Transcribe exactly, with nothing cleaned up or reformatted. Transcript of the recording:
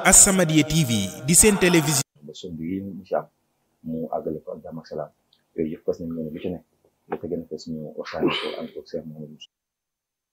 As-Samadiyya T V di seen télévision. ba sumb yi ñu ci am mu àggale ko ak jàmm ak salaam yooyu yëpp fas nañ ne lu ci ne lu ko gën a fës ñu waxtaane ko ànd ko Cheikh Mamadou